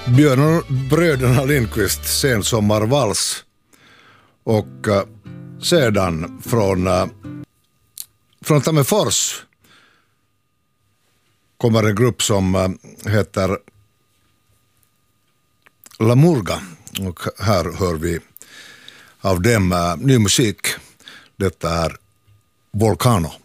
Bröderna Lindqvist, Sensommarvals. Och sedan från Tammerfors kommer en grupp som heter La Murga. Och här hör vi av dem ny musik. Detta är Volcano.